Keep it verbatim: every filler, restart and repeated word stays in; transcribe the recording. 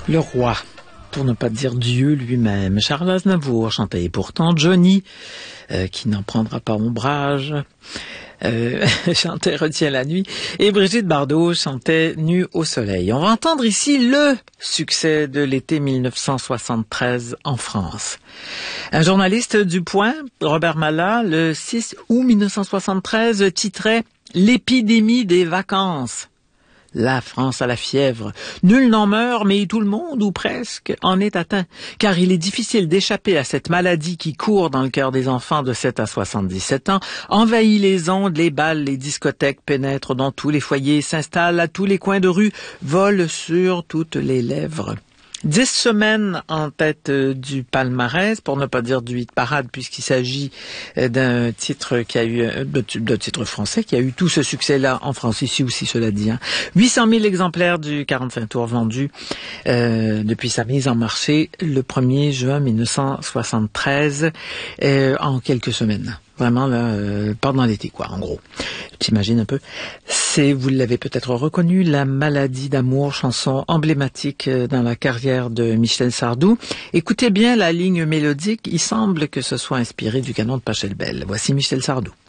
Le roi, pour ne pas dire Dieu lui-même. Charles Aznavour chantait et pourtant Johnny, euh, qui n'en prendra pas ombrage, euh, chantait Retiens la nuit, et Brigitte Bardot chantait Nu au soleil. On va entendre ici le succès de l'été mille neuf cent soixante-treize en France. Un journaliste du Point, Robert Mallat, le six août mille neuf cent soixante-treize, titrait « L'épidémie des vacances ». La France a la fièvre. Nul n'en meurt, mais tout le monde, ou presque, en est atteint. Car il est difficile d'échapper à cette maladie qui court dans le cœur des enfants de sept à soixante-dix-sept ans, envahit les ondes, les bals, les discothèques, pénètre dans tous les foyers, s'installe à tous les coins de rue, vole sur toutes les lèvres. Dix semaines en tête du palmarès, pour ne pas dire du hit parade, puisqu'il s'agit d'un titre qui a eu, d'un titre français qui a eu tout ce succès-là en France, ici aussi, cela dit. Hein. huit cent mille exemplaires du quarante-cinq tours vendus euh, depuis sa mise en marché le premier juin mille neuf cent soixante-treize, euh, en quelques semaines. Vraiment, là, euh, pendant l'été, quoi, en gros. T'imagines un peu. C'est, vous l'avez peut-être reconnu, La maladie d'amour, chanson emblématique dans la carrière de Michel Sardou. Écoutez bien la ligne mélodique, il semble que ce soit inspiré du canon de Pachelbel. Voici Michel Sardou.